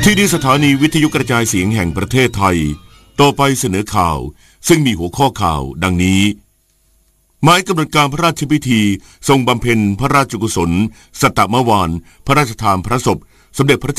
ที่นี่สถานีวิทยุกระจายเสียงแห่งประเทศไทยต่อไปเสนอข่าวซึ่งมีหัวข้อข่าวดังนี้หมายกำหนดการพระราชพิธีทรงบำเพ็ญพระราชกุศลสัตตมวานพระราชทานพระศพสมเด็จพระ